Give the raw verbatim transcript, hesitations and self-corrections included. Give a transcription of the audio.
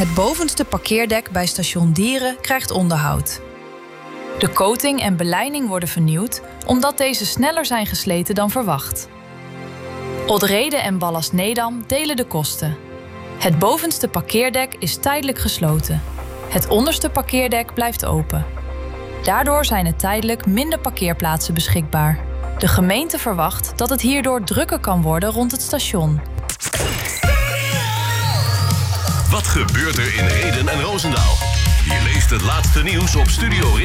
Het bovenste parkeerdek bij station Dieren krijgt onderhoud. De coating en belijning worden vernieuwd omdat deze sneller zijn gesleten dan verwacht. Odd-Reede en Ballast Nedam delen de kosten. Het bovenste parkeerdek is tijdelijk gesloten. Het onderste parkeerdek blijft open. Daardoor zijn er tijdelijk minder parkeerplaatsen beschikbaar. De gemeente verwacht dat het hierdoor drukker kan worden rond het station. Wat gebeurt er in Heden en Roosendaal? Je leest het laatste nieuws op Studio